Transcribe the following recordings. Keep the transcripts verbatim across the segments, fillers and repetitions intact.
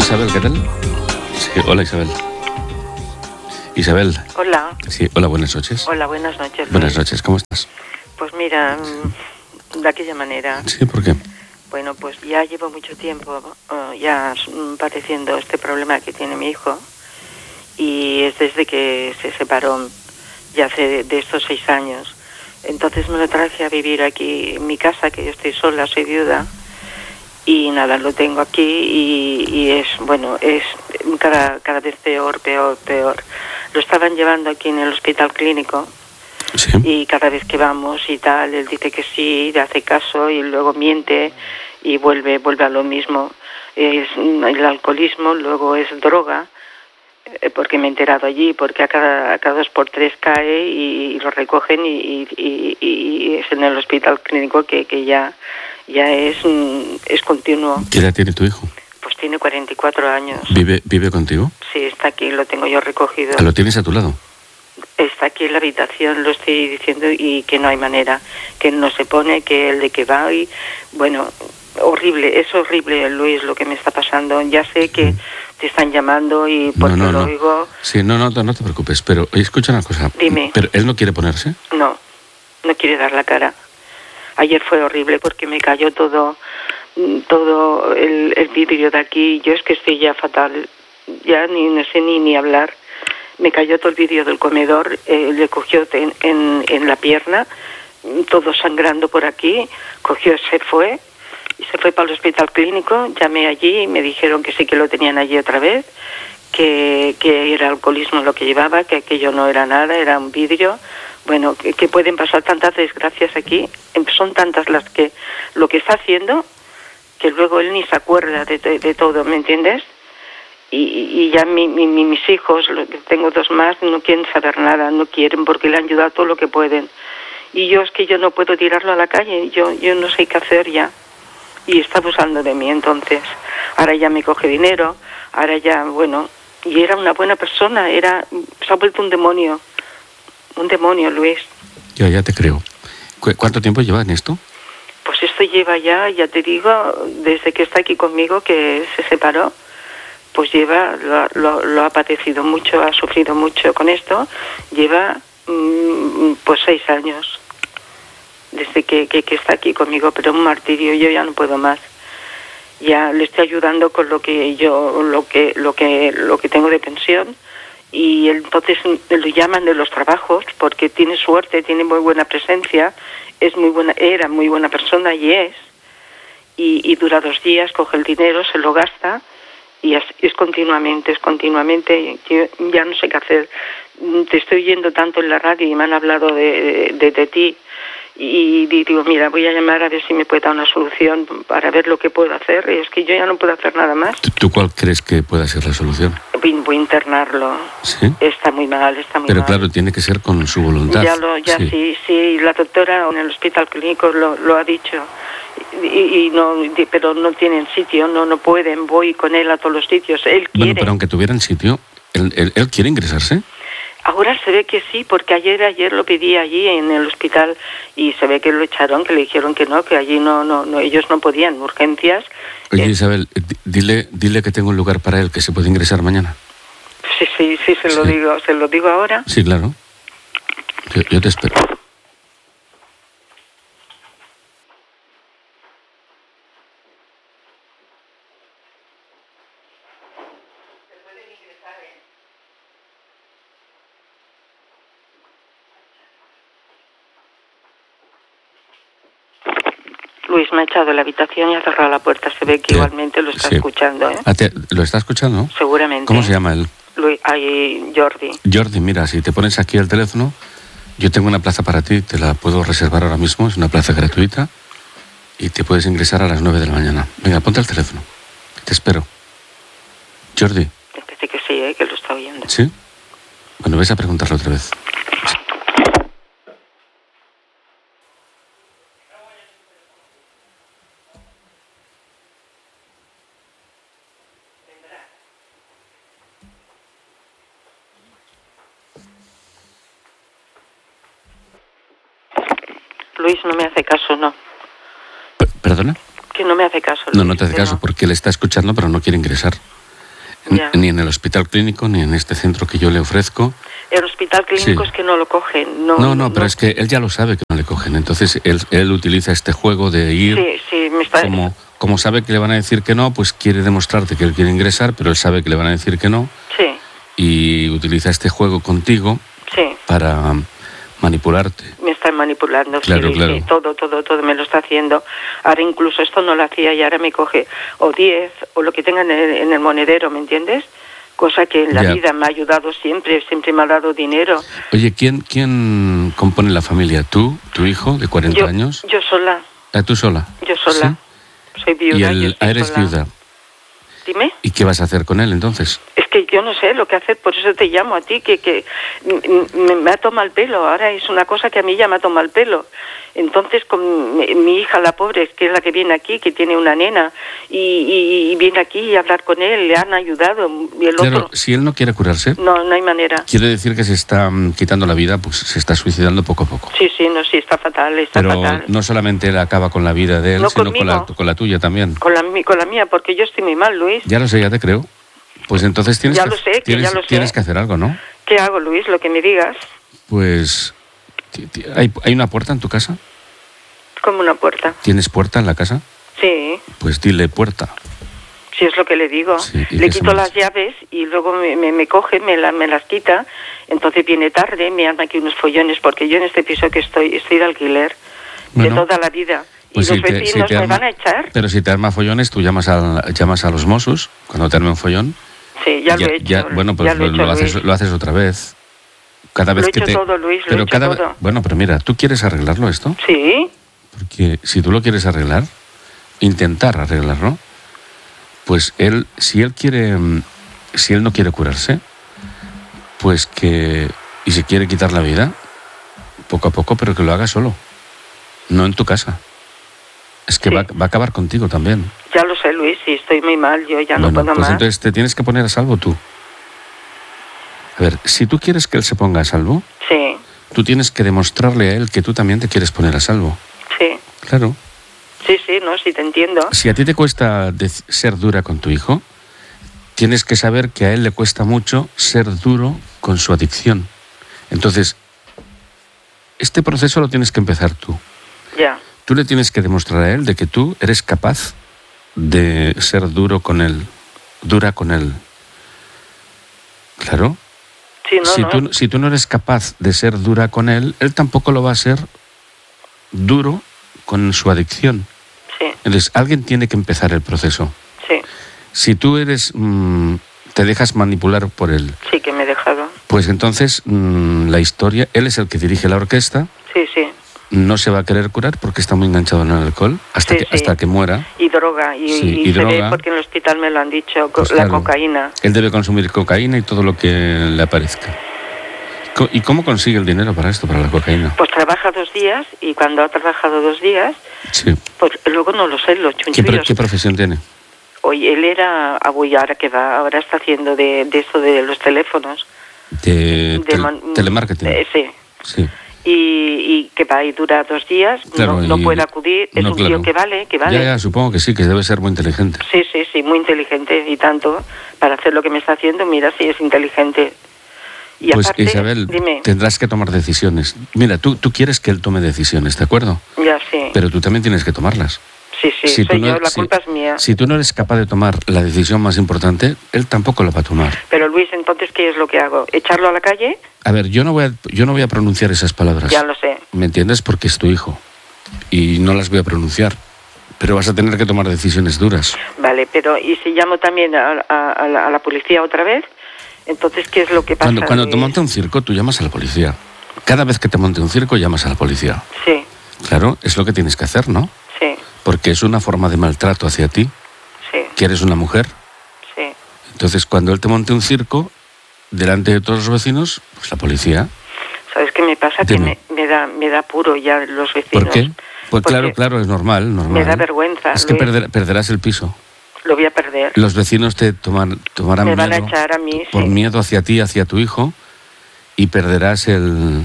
Isabel, ¿qué tal? Sí, hola Isabel. Isabel. Hola. Sí, hola, buenas noches. Hola, buenas noches. Buenas noches, ¿cómo estás? Pues mira, de aquella manera. Sí, ¿por qué? Bueno, pues ya llevo mucho tiempo uh, ya padeciendo este problema que tiene mi hijo, y es desde que se separó, ya hace de, de estos seis años. Entonces me lo traje a vivir aquí en mi casa, que yo estoy sola, soy viuda, y nada, lo tengo aquí y, y es, bueno, es cada, cada vez peor, peor, peor. Lo estaban llevando aquí en el hospital clínico. Sí. Y cada vez que vamos y tal, él dice que sí, le hace caso y luego miente y vuelve, vuelve a lo mismo. Es el alcoholismo, luego es droga, porque me he enterado allí, porque a cada, a cada dos por tres cae y, y lo recogen y, y, y, y es en el hospital clínico que, que ya, ya es, es continuo. ¿Qué edad tiene tu hijo? Pues tiene cuarenta y cuatro años. ¿Vive, vive contigo? Sí, está aquí, lo tengo yo recogido. ¿Lo tienes a tu lado? Está aquí en la habitación, lo estoy diciendo, y que no hay manera, que no se pone, que el de que va y... Bueno, horrible, es horrible, Luis, lo que me está pasando. Ya sé que mm. te están llamando y porque no, no, lo no. oigo... Sí, no, no, no te preocupes, pero oye, escucha una cosa. Dime. ¿Pero él no quiere ponerse? No, no quiere dar la cara. Ayer fue horrible porque me cayó todo, todo el, el vidrio de aquí. Yo es que estoy ya fatal, ya ni no sé ni, ni hablar. Me cayó todo el vidrio del comedor, eh, le cogió en, en, en la pierna, todo sangrando por aquí, cogió, se fue, y se fue para el hospital clínico. Llamé allí y me dijeron que sí que lo tenían allí otra vez, que, que era alcoholismo lo que llevaba, que aquello no era nada, era un vidrio. Bueno, que, que pueden pasar tantas desgracias aquí, son tantas las que lo que está haciendo, que luego él ni se acuerda de, de, de todo, ¿me entiendes? Y, y ya mi, mi, mis hijos, tengo dos más, no quieren saber nada, no quieren porque le han ayudado todo lo que pueden. Y yo es que yo no puedo tirarlo a la calle, yo yo no sé qué hacer ya. Y está abusando de mí, entonces. Ahora ya me coge dinero, ahora ya, bueno, y era una buena persona, era, se ha vuelto un demonio, un demonio, Luis. Ya, ya te creo. ¿Cu- ¿Cuánto tiempo lleva en esto? Pues esto lleva ya, ya te digo, desde que está aquí conmigo, que se separó. Pues lleva, lo, lo, lo ha padecido mucho, ha sufrido mucho con esto, lleva mmm, pues seis años desde que, que, que está aquí conmigo, pero un martirio, yo ya no puedo más. Ya le estoy ayudando con lo que yo, lo que, lo que, lo que tengo de pensión, y entonces lo llaman de los trabajos porque tiene suerte, tiene muy buena presencia, es muy buena, era muy buena persona y es, y, y dura dos días, coge el dinero, se lo gasta. Y es, es continuamente, es continuamente, yo ya no sé qué hacer. Te estoy oyendo tanto en la radio y me han hablado de, de, de ti. Y digo, mira, voy a llamar a ver si me puede dar una solución para ver lo que puedo hacer. Y es que yo ya no puedo hacer nada más. ¿Tú cuál crees que pueda ser la solución? Voy, voy a internarlo. ¿Sí? Está muy mal, está muy Pero mal. Pero claro, tiene que ser con su voluntad. Ya lo, ya sí, sí, sí la doctora en el hospital clínico lo, lo ha dicho. Y, y no, pero no tienen sitio, no no pueden, voy con él a todos los sitios, él quiere. Bueno, pero aunque tuvieran sitio, ¿él, él, él quiere ingresarse? Ahora se ve que sí, porque ayer ayer lo pedí allí en el hospital y se ve que lo echaron, que le dijeron que no, que allí no no, no ellos no podían, urgencias. Oye, eh, Isabel, dile dile que tengo un lugar para él, que se puede ingresar mañana. Sí, sí, sí, se lo sí. digo, se lo digo ahora. Sí, claro. Yo, yo te espero. Luis me ha echado de la habitación y ha cerrado la puerta. Se ve que ¿Qué? igualmente lo está Sí. escuchando, ¿eh? Ah, te- ¿Lo está escuchando? Seguramente. ¿Cómo se llama él? Luis, ay, Jordi. Jordi, mira, si te pones aquí el teléfono, yo tengo una plaza para ti, te la puedo reservar ahora mismo, es una plaza gratuita y te puedes ingresar a las nueve de la mañana. Venga, ponte el teléfono. Te espero. Jordi. Parece que sí, ¿eh? Que lo está oyendo. ¿Sí? Bueno, ves a preguntarlo otra vez. Luis no me hace caso, no. P- ¿Perdona? Que no me hace caso. Luis, No, no te hace que caso, no. porque él está escuchando, pero no quiere ingresar. Ya. Ni en el hospital clínico, ni en este centro que yo le ofrezco. El hospital clínico Sí. es que no lo cogen. No, No, no, pero es que él ya lo sabe que no le cogen. Entonces él, él utiliza este juego de ir, Sí, sí, me está... como, como sabe que le van a decir que no, pues quiere demostrarte que él quiere ingresar, pero él sabe que le van a decir que no, Sí, y utiliza este juego contigo sí. para manipularte. Me están manipulando, Claro, sí, claro. sí, todo, todo, todo me lo está haciendo. Ahora incluso esto no lo hacía y ahora me coge o diez o lo que tenga en el, en el monedero, ¿me entiendes? Cosa que en la Ya. vida me ha ayudado siempre, siempre me ha dado dinero. Oye, ¿quién, quién compone la familia? ¿Tú, tu hijo de cuarenta Yo, años? yo sola, ¿Ah, tú sola? yo sola. Soy ¿Sí? viuda. Y yo él, estoy ah, eres sola. viuda. Dime. ¿Y qué vas a hacer con él entonces? Es que yo no sé lo que hacer, por eso te llamo a ti, que, que me, me ha tomado el pelo. Ahora es una cosa que a mí ya me ha tomado el pelo. Entonces, con mi, mi hija, la pobre, que es la que viene aquí, que tiene una nena, y, y, y viene aquí a hablar con él, le han ayudado. Y el Claro, otro, si él no quiere curarse, no, no hay manera. quiere decir que se está mm, quitando la vida, pues se está suicidando poco a poco. Sí, sí, no, sí, está fatal, está Pero fatal. no solamente él acaba con la vida de él, No sino con la, conmigo. con la tuya también. Con la, mi- con la mía, porque yo estoy muy mal, Luis. Ya lo sé, ya te creo. Pues entonces tienes, Ya que, lo sé, que tienes, ya lo sé. tienes que hacer algo, ¿no? ¿Qué hago, Luis? Lo que me digas. Pues, ti- ti- ¿hay, ¿hay una puerta en tu casa? Como una puerta. ¿Tienes puerta en la casa? Sí. Pues dile puerta. Si es lo que le digo. Sí, y Le que se quito me- las llaves y luego me, me, me coge, me, la, me las quita. Entonces viene tarde, me arma aquí unos follones, porque yo en este piso que estoy, estoy de alquiler Bueno, de toda la vida. Pues y los si te- si vecinos te me arma- van a echar. Pero si te arma follones, tú llamas a, llamas a los Mossos cuando te arme un follón. Sí, ya, lo he hecho. ya- bueno, pues ya lo, lo, he hecho, lo haces, Luis. lo haces otra vez. Cada vez Lo he que hecho te... todo, Luis, lo he pero hecho cada vez- todo. Bueno, pero mira, ¿tú quieres arreglarlo esto? Sí, Porque si tú lo quieres arreglar, intentar arreglarlo, pues él, si él quiere, mm, si él no quiere curarse, pues que, y se quiere quitar la vida, poco a poco, pero que lo haga solo, no en tu casa. Es que Sí. va, va a acabar contigo también. ya lo sé, Luis, sí, estoy muy mal, yo ya no Bueno, puedo pues más. entonces te tienes que poner a salvo tú. A ver, si tú quieres que él se ponga a salvo, Sí, tú tienes que demostrarle a él que tú también te quieres poner a salvo. sí, Claro. sí, sí, no, sí te entiendo. Si a ti te cuesta dec- ser dura con tu hijo, tienes que saber que a él le cuesta mucho ser duro con su adicción. Entonces, este proceso lo tienes que empezar tú. Ya, Tú le tienes que demostrar a él de que tú eres capaz de ser duro con él, dura con él. Claro. sí, no, si, no. Tú, si tú no eres capaz de ser dura con él, él tampoco lo va a ser duro con su adicción. Sí, Entonces, alguien tiene que empezar el proceso. sí, Si tú eres, mm, te dejas manipular por él, sí que me he dejado. pues entonces mm, la historia, él es el que dirige la orquesta, Sí, sí. no se va a querer curar porque está muy enganchado en el alcohol hasta, Sí, que, sí. hasta que muera. Y droga, y, Sí, y y se ve droga. porque en el hospital me lo han dicho, co- Pues la claro. cocaína. Él debe consumir cocaína y todo lo que le aparezca. Co- ¿Y cómo consigue el dinero para esto, para la cocaína? Pues trabaja dos días y cuando ha trabajado dos días, Sí. pues luego no lo sé, los ¿Qué, pro- chunchullos. qué profesión tiene? Hoy él era abuelo, ahora que va, ahora está haciendo de, de eso de los teléfonos. De, de tel- man- telemarketing. eh, sí. Sí. Y, y que va y dura dos días, Claro, no, no y- puede acudir, es no, un claro. tío que vale, que vale. Ya, ya, supongo que sí, que debe ser muy inteligente. Sí, sí, sí, muy inteligente y tanto para hacer lo que me está haciendo, mira, sí es inteligente. Y Pues aparte, Isabel, dime, tendrás que tomar decisiones. Mira, tú, tú quieres que él tome decisiones, ¿de acuerdo? ya sí, Pero tú también tienes que tomarlas. sí, sí, si tú soy no- yo, la si- culpa es mía. Si tú no eres capaz de tomar la decisión más importante, él tampoco la va a tomar. Pero Luis, entonces, ¿qué es lo que hago? ¿Echarlo a la calle? A ver, yo no voy a, yo no voy a pronunciar esas palabras. Ya lo sé. ¿Me entiendes? Porque es tu hijo. Y no las voy a pronunciar. Pero vas a tener que tomar decisiones duras. Vale, pero ¿y si llamo también a, a- a la, a la policía otra vez? Entonces, ¿qué es lo que pasa? Cuando, cuando te Luis? monte un circo, tú llamas a la policía. Cada vez que te monte un circo, llamas a la policía. Sí, Claro, es lo que tienes que hacer, ¿no? sí, Porque es una forma de maltrato hacia ti, sí, que eres una mujer. sí. Entonces, cuando él te monte un circo, delante de todos los vecinos, pues la policía. ¿Sabes qué me pasa? Dime. Que me, me da me da puro ya los vecinos. ¿Por qué? Pues Porque claro, claro, es normal, normal. me da vergüenza, Es que Luis. perder- perderás el piso. Lo voy a perder. Los vecinos te toman, tomarán Me van a miedo echar a mí, por sí. miedo hacia ti, hacia tu hijo, y perderás el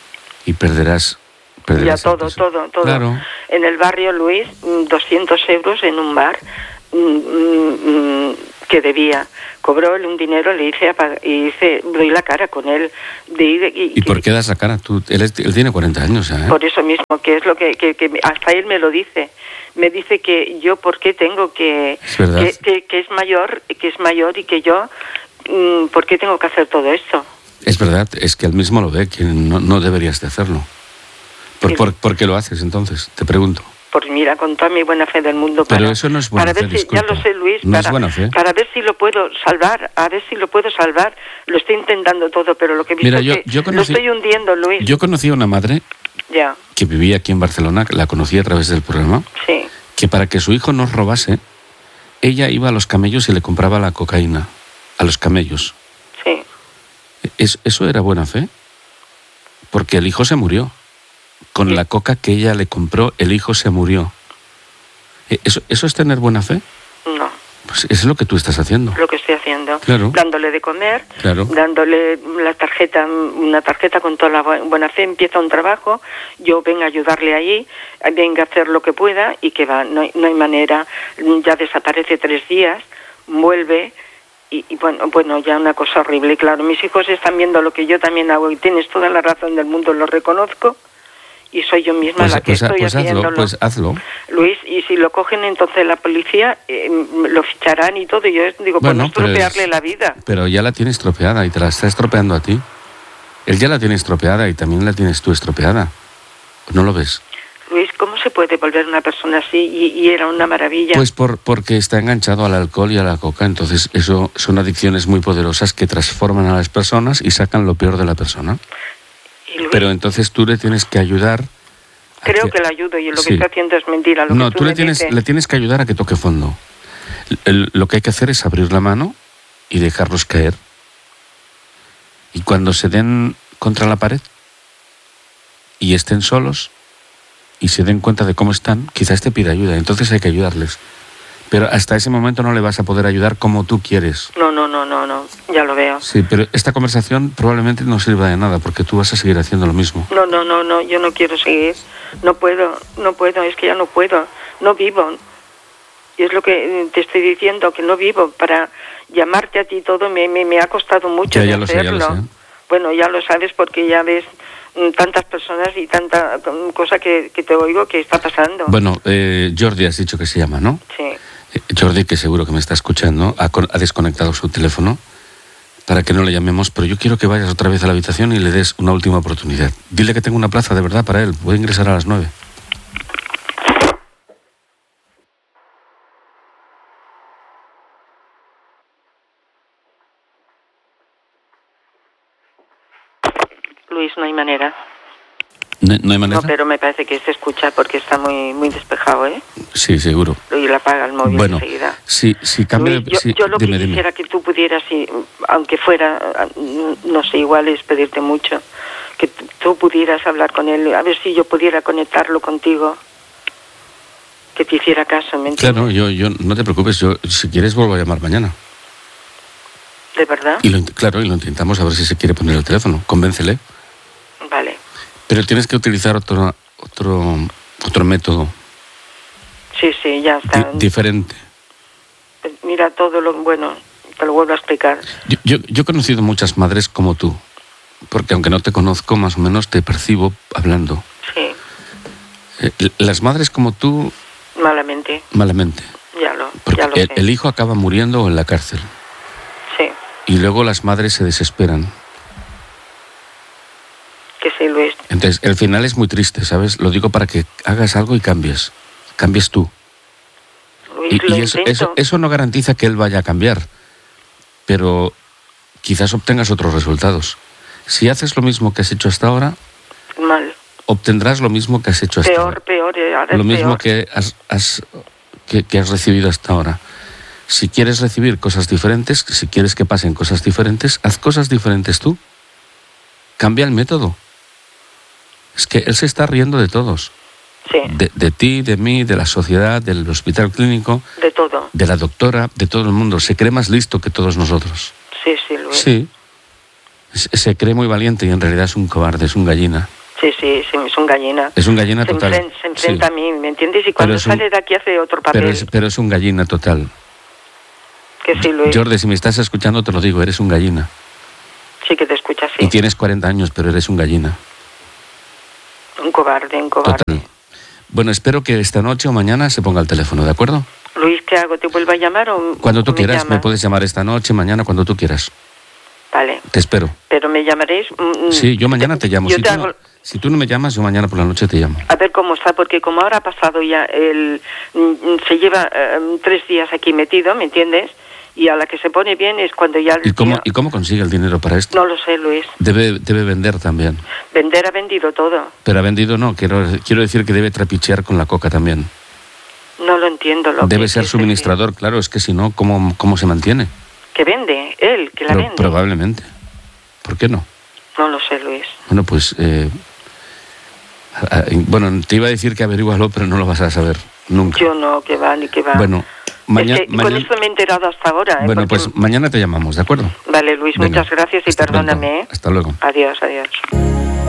y perderás, Ya perderás el todo, piso. todo, todo. Claro. En el barrio, Luis, mm, doscientos euros en un bar. Mm, mm, mm, que debía. Cobró él un dinero, le hice, apag- y hice doy la cara con él. De, ir- y, ¿Y por qué das la cara? Tú, él, es- él tiene cuarenta años ya, ¿eh? Por eso mismo, que es lo que, que, que hasta él me lo dice. Me dice que yo por qué tengo que... Es verdad. Que, que, que es mayor, que es mayor y que yo... mm, ¿Por qué tengo que hacer todo esto? Es verdad, es que él mismo lo ve, que no, no deberías de hacerlo. ¿Por, Sí. por, ¿Por qué lo haces entonces? Te pregunto. Pues mira, con toda mi buena fe del mundo. Pero para, eso no es buena para fe, ver si, ya disculpa. lo sé, Luis, No para, es buena fe. para ver si lo puedo salvar, a ver si lo puedo salvar. Lo estoy intentando todo, pero lo que he visto Mira, es yo- que yo conocí- lo estoy hundiendo, Luis. Yo conocí a una madre Ya, que vivía aquí en Barcelona, la conocí a través del programa, sí, que para que su hijo no robase, ella iba a los camellos y le compraba la cocaína a los camellos. sí. ¿Es- ¿Eso era buena fe? Porque el hijo se murió. Con Sí. la coca que ella le compró, el hijo se murió. Eh, ¿Eso, eso es tener buena fe? No, Pues es lo que tú estás haciendo. lo que estoy haciendo. Claro. Dándole de comer, Claro. dándole la tarjeta, una tarjeta con toda la bu- buena fe, empieza un trabajo, yo venga a ayudarle allí, venga a hacer lo que pueda y que va, no hay, no hay manera, ya desaparece tres días, vuelve y, y bueno, bueno, ya una cosa horrible. Claro, mis hijos están viendo lo que yo también hago y tienes toda la razón del mundo, lo reconozco y soy yo misma Pues, la que pues, estoy pues hazlo, haciéndolo. pues hazlo. Luis, y si lo cogen entonces la policía, eh, lo ficharán y todo. Y yo digo, pues no pero estropearle es- la vida. Pero ya la tiene estropeada y te la está estropeando a ti. Él ya la tiene estropeada y también la tienes tú estropeada. ¿No lo ves? Luis, ¿cómo se puede volver una persona así? Y, y era una maravilla. Pues por, porque está enganchado al alcohol y a la coca. Entonces eso son adicciones muy poderosas que transforman a las personas y sacan lo peor de la persona. Y Luis, Pero entonces tú le tienes que ayudar. a creo que le ayudo y lo Sí. que está haciendo es mentira. Lo No, que tú, tú le me tienes, dices. le tienes que ayudar a que toque fondo. El- lo que hay que hacer es abrir la mano y dejarlos caer. Y cuando se den contra la pared y estén solos y se den cuenta de cómo están, quizás te pida ayuda. Entonces hay que ayudarles. Pero hasta ese momento no le vas a poder ayudar como tú quieres. No, no, no, no, no, ya lo veo. Sí, pero esta conversación probablemente no sirva de nada porque tú vas a seguir haciendo lo mismo. No, no, no, no, yo no quiero seguir. No puedo, no puedo, es que ya no puedo. No vivo. Y es lo que eh, te estoy diciendo, que no vivo. Para llamarte a ti todo me, me, me ha costado mucho Ya, de ya lo sé, ya hacerlo. lo sé. Bueno, ya lo sabes porque ya ves mm, tantas personas y tanta mm, cosa que, que te oigo que está pasando. Bueno, eh, Jordi has dicho que se llama, ¿no? Sí. Eh, Jordi, que seguro que me está escuchando, ha, con- ha desconectado su teléfono para que no le llamemos, pero yo quiero que vayas otra vez a la habitación y le des una última oportunidad. Dile que tengo una plaza de verdad para él. Voy a ingresar a las nueve. Luis, no hay manera. ¿No, no hay manera? No, pero me parece que se escucha porque está muy muy despejado, ¿eh? Sí, seguro. Y le apaga el móvil Bueno, enseguida. si, si cambia... Luis, yo, si- yo lo dime, que dime. quisiera que tú pudieras, y, aunque fuera, no sé, igual es pedirte mucho, que tú- tú pudieras hablar con él, a ver si yo pudiera conectarlo contigo, que te hiciera caso, ¿me entiendes? Claro, yo, yo, no te preocupes, yo si quieres vuelvo a llamar mañana. ¿De verdad? Y lo, int- claro, y lo intentamos a ver si se quiere poner el teléfono. Convéncele. Vale. Pero tienes que utilizar otro, otro, otro método Sí, sí, ya di- está. diferente. Mira todo lo bueno, te lo vuelvo a explicar. Yo, yo, yo he conocido muchas madres como tú, porque aunque no te conozco, más o menos te percibo hablando. Sí, Eh, l- las madres como tú, malamente, malamente. ya lo, Porque ya lo el, sé. el hijo acaba muriendo o en la cárcel. Sí, Y luego las madres se desesperan. que sí, Luis. Entonces, el final es muy triste, ¿sabes? Lo digo para que hagas algo y cambies. Cambies tú. Luis, Y, lo y eso, intento. eso, eso no garantiza que él vaya a cambiar, pero quizás obtengas otros resultados. Si haces lo mismo que has hecho hasta ahora, Mal. obtendrás lo mismo que has hecho hasta Peor, ahora. peor, eh, ahora Lo es mismo peor. que has, has- que, que has recibido hasta ahora. Si quieres recibir cosas diferentes, si quieres que pasen cosas diferentes, haz cosas diferentes tú. Cambia el método. Es que él se está riendo de todos. Sí, De, de ti, de mí, de la sociedad, del hospital clínico, de todo. de la doctora, de todo el mundo. Se cree más listo que todos nosotros. Sí, sí, Luis. Sí. Se, se cree muy valiente y en realidad es un cobarde, es un gallina. Sí, sí, sí, es un gallina. Es un gallina se, total. enfren- se enfrenta Sí. a mí, ¿me entiendes? Y cuando es un- sale de aquí hace otro papel. Pero es, pero es un gallina total. que sí, Luis. Jordi, si me estás escuchando te lo digo, eres un gallina. Sí que te escuchas, sí. Y tienes cuarenta años, pero eres un gallina. Un cobarde, un cobarde. Total. Bueno, espero que esta noche o mañana se ponga el teléfono, ¿de acuerdo? Luis, ¿qué hago? ¿Te vuelvo a llamar o Cuando tú me quieras, llamas? me puedes llamar esta noche, mañana, cuando tú quieras. Vale. Te espero. Pero me llamaréis... Mm, Sí, yo mañana te llamo. Yo Si te tú, hago... no, si tú no me llamas, yo mañana por la noche te llamo. A ver cómo está, porque como ahora ha pasado ya el... mm, Se lleva eh, tres días aquí metido, ¿me entiendes? Y a la que se pone bien es cuando ya... el ¿Y cómo, tío- ¿Y cómo consigue el dinero para esto? No lo sé, Luis. Debe, debe vender también. Vender ha vendido todo. Pero ha vendido no, quiero, quiero decir que debe trapichear con la coca también. No lo entiendo. Lo Debe que ser es suministrador, claro, es que si no, ¿cómo, cómo se mantiene? decir, que vende, él, que la Pro- vende. probablemente. ¿Por qué no? No lo sé, Luis. Bueno, pues... eh, a- a- bueno, te iba a decir que averigualo, pero no lo vas a saber nunca. Yo no, que va, ni que va. Bueno, mañana... es que con esto me he enterado hasta ahora. ¿eh? Bueno, Porque- pues mañana te llamamos, ¿de acuerdo? Vale, Luis, Venga, muchas gracias y hasta pronto. perdóname. ¿eh? Hasta luego. Adiós, adiós.